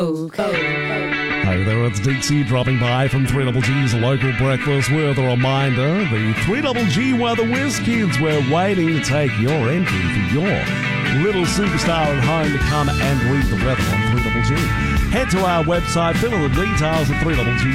Okay. Hey there, it's Dixie dropping by from 3GG's local breakfast with a reminder, the 3GG Weather Whiz Kids, we're waiting to take your entry for your little superstar at home to come and read the weather on 3GG. Head to our website, fill in the details at 3GG.